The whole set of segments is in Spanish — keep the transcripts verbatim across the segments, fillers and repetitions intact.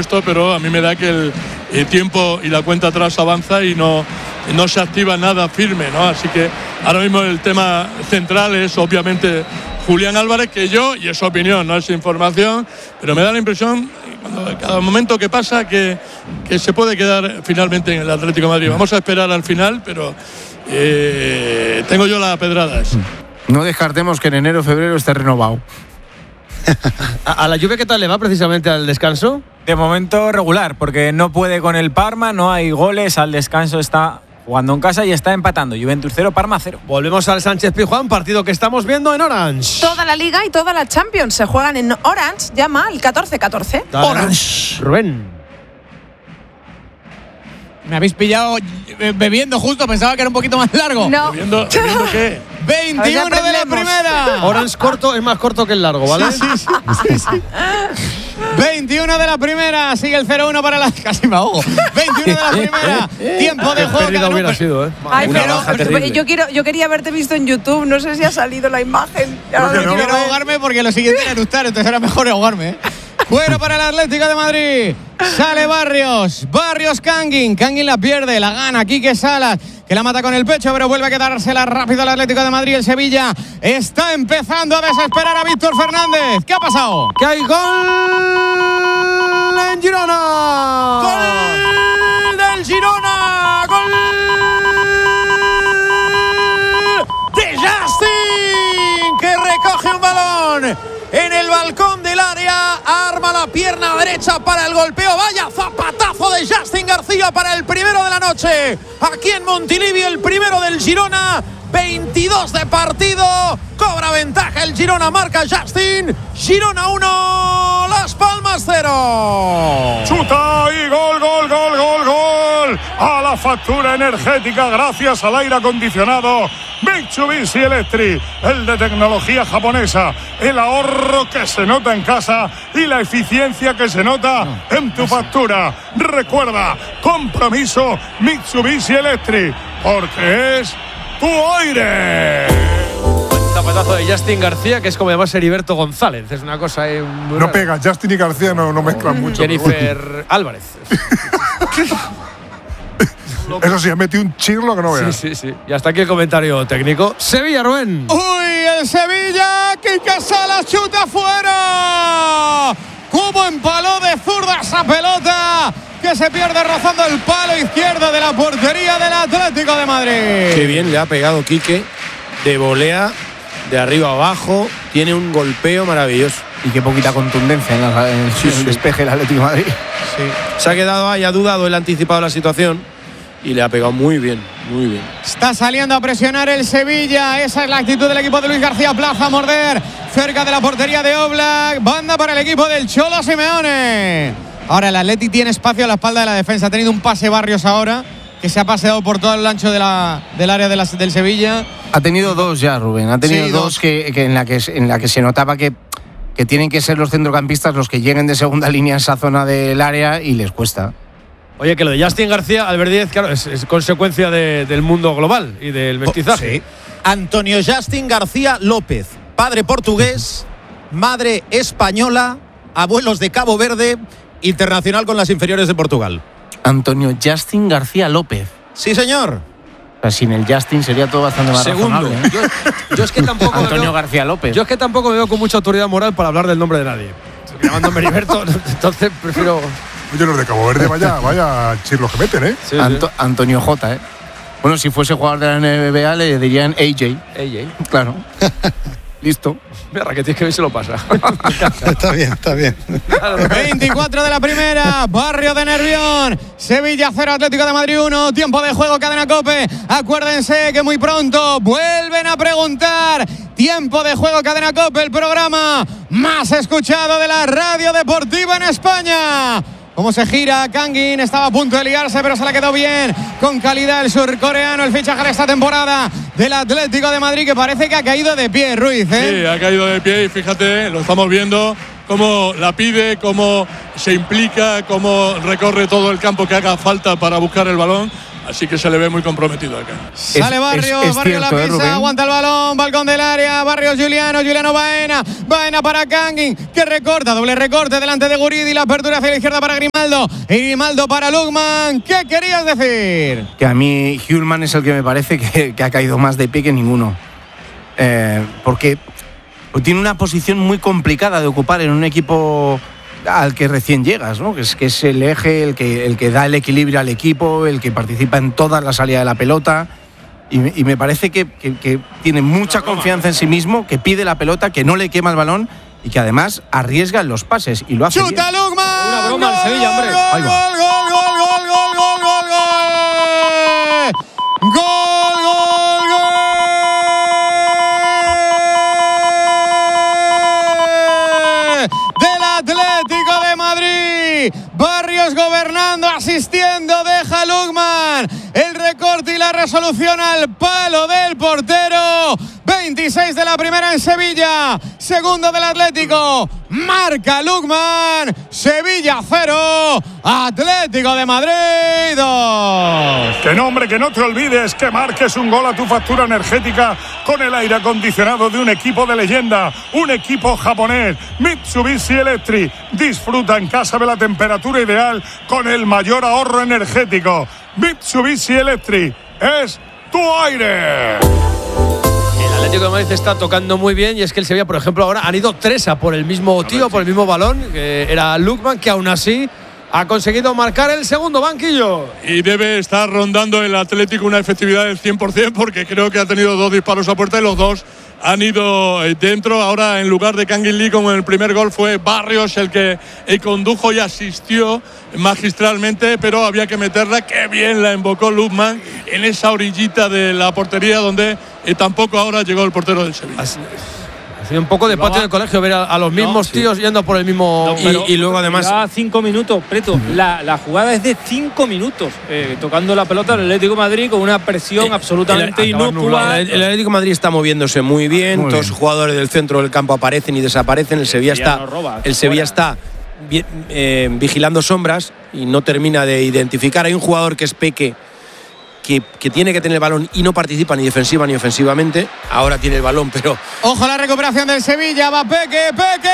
puesto, pero a mí me da que el, el tiempo y la cuenta atrás avanza y no, no se activa nada firme, ¿no? Así que ahora mismo el tema central es obviamente Julián Álvarez, que yo, y es opinión, no es información, pero me da la impresión, cuando, cada momento que pasa, que, que se puede quedar finalmente en el Atlético de Madrid. Vamos a esperar al final, pero eh, tengo yo la pedrada esa. No descartemos que en enero o febrero esté renovado. ¿A, a la Juve qué tal le va precisamente al descanso? De momento regular, porque no puede con el Parma, no hay goles, al descanso está jugando en casa y está empatando. Juventus cero, Parma cero. Volvemos al Sánchez Pizjuán, partido que estamos viendo en Orange. Toda la Liga y toda la Champions se juegan en Orange, llama al catorce catorce. Orange. Rubén. Me habéis pillado bebiendo justo, pensaba que era un poquito más largo. No. ¿Bebiendo, ¿bebiendo qué? veintiuno de la primera. Orange corto es más corto que el largo, ¿vale? Sí, sí, sí, sí. veintiuno de la primera, sigue el cero uno para la... Casi me ahogo. veintiuno de la primera, tiempo de Qué juego. pérdida hubiera sido, ¿eh? Ay, Una pero, baja pero terrible. yo, quiero, yo quería haberte visto en YouTube, no sé si ha salido la imagen. Ya No, no no quiero quiero ver. ahogarme porque lo siguiente era eructar, entonces era mejor ahogarme, ¿eh? Bueno para el Atlético de Madrid. Sale Barrios. Barrios Kangin. Kangin la pierde, la gana Quique Salas, que la mata con el pecho, pero vuelve a quedársela rápido el Atlético de Madrid. El Sevilla está empezando a desesperar a Víctor Fernández. ¿Qué ha pasado? ¡Que hay gol en Girona! ¡Gol del Girona! ¡Gol de Justin! Que recoge un balón en el balcón del área, arma la pierna derecha para el golpeo. Vaya zapatazo de Justin García para el primero de la noche. Aquí en Montilivi, el primero del Girona. veintidós de partido. Cobra ventaja el Girona, marca Justin. Girona uno, Las Palmas cero. Chuta y gol, gol, gol, gol, gol. A la factura energética gracias al aire acondicionado Mitsubishi Electric, el de tecnología japonesa, el ahorro que se nota en casa y la eficiencia que se nota en tu factura. Recuerda, compromiso Mitsubishi Electric, porque es tu aire. Zapatazo de Justin García, que es como además Heriberto González. Es una cosa eh, muy No rara. pega, Justin y García no, no mezclan mucho. Jennifer Álvarez. Eso sí, ha metido un chirlo que no veas. Sí, sí, sí. Y hasta aquí el comentario técnico. Sevilla, Rubén. Uy, el Sevilla, Quique Salas chuta fuera. Cómo empaló de zurda esa pelota, que se pierde rozando el palo izquierdo de la portería del Atlético de Madrid. Qué bien le ha pegado Quique, de volea, de arriba a abajo, tiene un golpeo maravilloso. Y qué poquita contundencia en, la, en el, Sí, en el sí. despeje del Atlético de Madrid. Se ha quedado ahí, ha dudado, él ha anticipado la situación y le ha pegado muy bien, muy bien. Está saliendo a presionar el Sevilla. Esa es la actitud del equipo de Luis García Plaza. Morder cerca de la portería de Oblak. Banda para el equipo del Cholo Simeone. Ahora el Atleti tiene espacio a la espalda de la defensa. Ha tenido un pase Barrios ahora, que se ha paseado por todo el ancho de la, del área de la, del Sevilla. Ha tenido dos ya, Rubén. Ha tenido Sí, dos, dos. Que, que en, la que en la que se notaba que, que tienen que ser los centrocampistas los que lleguen de segunda línea a esa zona del área y les cuesta. Oye, que lo de Justin García, Albert Díez, claro, es, es consecuencia de, del mundo global y del mestizaje. Sí. Antonio Justin García López, padre portugués, madre española, abuelos de Cabo Verde, internacional con las inferiores de Portugal. Antonio Justin García López. Sí, señor. O sea, sin el Justin sería todo bastante más Segundo. razonable, ¿eh? Yo, yo es que tampoco me Antonio veo, García López. yo es que tampoco me veo con mucha autoridad moral para hablar del nombre de nadie. Llamándome Heriberto, entonces prefiero. Oye, los de Cabo Verde, vaya, vaya chirlos que meten, ¿eh? Sí, Anto- Antonio J, ¿eh? Bueno, si fuese jugador de la N B A le dirían A J. sí. Ey, ey. Claro. Listo. Mira, que tienes que ver si lo pasa. Está bien, está bien. veinticuatro de la primera, Barrio de Nervión, Sevilla cero, Atlético de Madrid uno, tiempo de juego, Cadena COPE. Acuérdense que muy pronto vuelven a preguntar. Tiempo de juego, Cadena COPE, el programa más escuchado de la radio deportiva en España. Cómo se gira Kangin, estaba a punto de liarse, pero se la quedó bien, con calidad el surcoreano, el fichaje de esta temporada del Atlético de Madrid, que parece que ha caído de pie, Ruiz, ¿eh? Sí, ha caído de pie y fíjate, lo estamos viendo, cómo la pide, cómo se implica, cómo recorre todo el campo que haga falta para buscar el balón. así que se le ve muy comprometido acá. Sale Barrios, es, es Barrios cierto, la pisa, ¿eh, Rubén? aguanta el balón, balcón del área, Barrios Juliano, Juliano Baena, Baena para Kangin, que recorta, doble recorte delante de Guridi, la apertura hacia la izquierda para Grimaldo, y Grimaldo para Lukman. ¿Qué querías decir? Que a mí Hjulman es el que me parece que, que ha caído más de pie que ninguno. Eh, porque tiene una posición muy complicada de ocupar en un equipo al que recién llegas, ¿no? Que es, que es el eje, el que, el que da el equilibrio al equipo, el que participa en toda la salida de la pelota. Y, y me parece que, que, que tiene mucha confianza en sí mismo, que pide la pelota, que no le quema el balón y que además arriesga en los pases y lo hace ¡Chuta bien. Lukman! Una broma al Sevilla, hombre. Gol, Ahí va. gol, gol, gol, gol, gol, gol, gol, gol. Gol, gol, gol. Del Atlético de Madrid. Barrios gobernando, asistiendo, deja Lukman el recorte y la resolución al palo del portero. veintiséis de la primera en Sevilla, segundo del Atlético, marca Lukman. Sevilla cero, Atlético de Madrid dos. Que no, hombre, que no te olvides que marques un gol a tu factura energética con el aire acondicionado de un equipo de leyenda, un equipo japonés, Mitsubishi Electric. Disfruta en casa de la temperatura ideal con el mayor ahorro energético. Mitsubishi Electric es tu aire. El Atlético de Madrid está tocando muy bien y es que el Sevilla, por ejemplo, ahora han ido tres a por el mismo tío, por el mismo balón, que era Lukman, que aún así ha conseguido marcar el segundo banquillo. Y debe estar rondando el Atlético una efectividad del cien por ciento porque creo que ha tenido dos disparos a puerta y los dos han ido dentro. Ahora, en lugar de Kangin Lee, como en el primer gol, fue Barrios el que eh, condujo y asistió magistralmente, pero había que meterla. Qué bien la invocó Lukman en esa orillita de la portería donde eh, tampoco ahora llegó el portero del Sevilla. Así, ha sido un poco de patio en el colegio ver a, a los mismos no, sí. tíos yendo por el mismo. No, y, y luego además. Ya cinco minutos, Preto. La, la jugada es de cinco minutos. Eh, tocando la pelota el Atlético de Madrid con una presión eh, absolutamente inocua. El, el Atlético de Madrid está moviéndose muy bien. Muy todos los jugadores del centro del campo aparecen y desaparecen. El Sevilla está. No roba, el Sevilla está eh, vigilando sombras y no termina de identificar. Hay un jugador que es Peque. Que, que tiene que tener el balón y no participa ni defensiva ni ofensivamente. Ahora tiene el balón, pero. Ojo la recuperación del Sevilla. Va Peque, Peque,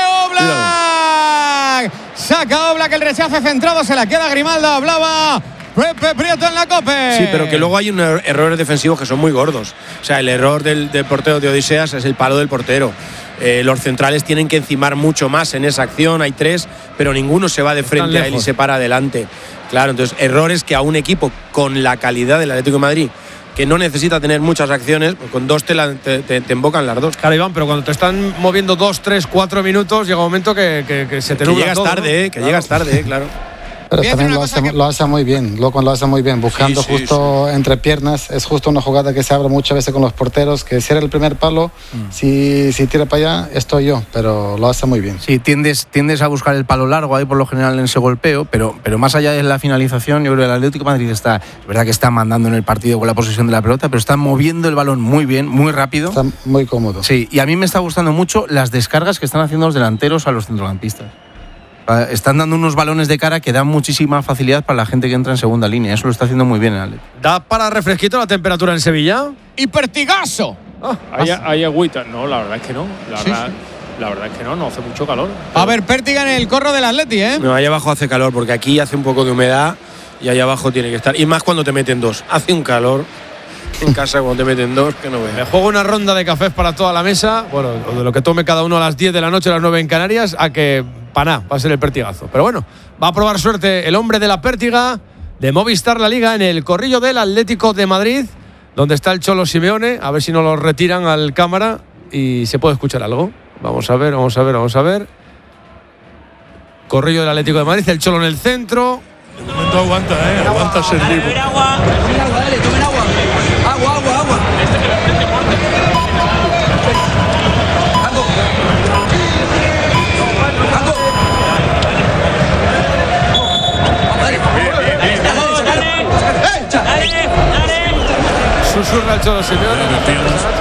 Oblak. Saca Oblak el rechace centrado. Se la queda Grimaldo. Hablaba Pepe Prieto en la Cope. Sí, pero que luego hay unos errores defensivos que son muy gordos. O sea, el error del, del portero de Odiseas es el palo del portero. Eh, los centrales tienen que encimar mucho más en esa acción. Hay tres, pero ninguno se va de frente a él y se para adelante. Claro, entonces errores que a un equipo con la calidad del Atlético de Madrid, que no necesita tener muchas acciones, pues con dos te, la, te, te, te embocan las dos. Claro, Iván, pero cuando te están moviendo dos, tres, cuatro minutos, llega un momento que, que, que se te que nubla llegas todo, tarde, ¿no? eh, que claro. llegas tarde, eh, claro. Pero también lo hace, que... lo hace muy bien, Lukman lo hace muy bien, buscando sí, sí, justo sí. entre piernas. Es justo una jugada que se abre muchas veces con los porteros, que cierra el primer palo, mm. si, si tira para allá estoy yo, pero lo hace muy bien. Sí, tiendes, tiendes a buscar el palo largo ahí por lo general en ese golpeo, pero, pero más allá de la finalización, yo creo que el Atlético de Madrid está, es verdad que está mandando en el partido con la posesión de la pelota, pero está moviendo el balón muy bien, muy rápido. Está muy cómodo. Sí, y a mí me está gustando mucho las descargas que están haciendo los delanteros a los centrocampistas. Están dando unos balones de cara que dan muchísima facilidad para la gente que entra en segunda línea. Eso lo está haciendo muy bien el Atlético. ¿Da para refresquito la temperatura en Sevilla? ¡Y pertigazo! Ah, ¿Hay, hay agüita? No, la verdad es que no. La, sí, verdad, sí. la verdad es que no, no hace mucho calor. A ver, pértiga en el corro del Atleti, ¿eh? No, ahí abajo hace calor porque aquí hace un poco de humedad y ahí abajo tiene que estar. Y más cuando te meten dos. Hace un calor en casa cuando te meten dos que no veas. Me juego una ronda de cafés para toda la mesa. Bueno, de lo que tome cada uno a las diez de la noche, a las nueve en Canarias, a que para nada va a ser el pertigazo. Pero bueno, va a probar suerte el hombre de la pértiga de Movistar La Liga en el corrillo del Atlético de Madrid, donde está el Cholo Simeone. A ver si no lo retiran al cámara y se puede escuchar algo. Vamos a ver, vamos a ver, vamos a ver. Corrillo del Atlético de Madrid, el Cholo en el centro. De momento aguanta, ¿eh? Aguanta ser libre. Agua, dale, tomen agua. Agua, agua, agua. Susurra el Cholo Simeone.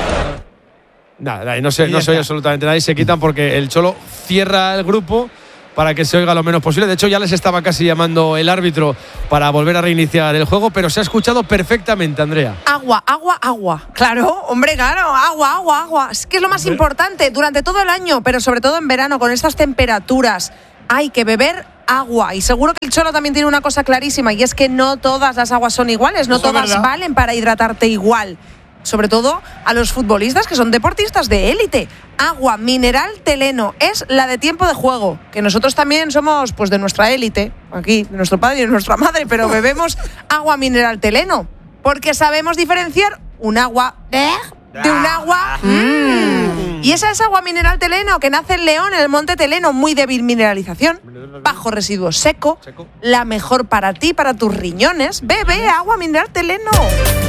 Nada, no se, no se oye absolutamente nada y se quitan porque el Cholo cierra el grupo para que se oiga lo menos posible. De hecho, ya les estaba casi llamando el árbitro para volver a reiniciar el juego, pero se ha escuchado perfectamente, Andrea. Agua, agua, agua. Claro, hombre, claro, agua, agua, agua. Es que es lo más importante durante todo el año, pero sobre todo en verano, con estas temperaturas. Hay que beber agua. Y seguro que el Cholo también tiene una cosa clarísima, y es que no todas las aguas son iguales, no Eso es todas verdad. valen para hidratarte igual. Sobre todo a los futbolistas, que son deportistas de élite. Agua mineral Teleno es la de tiempo de juego, que nosotros también somos pues de nuestra élite, aquí, de nuestro padre y de nuestra madre, pero bebemos agua mineral Teleno, porque sabemos diferenciar un agua de un agua. Mm. Y esa es agua mineral Teleno, que nace en León, en el monte Teleno, muy débil mineralización, bajo residuo seco, la mejor para ti, para tus riñones. Bebe agua mineral Teleno.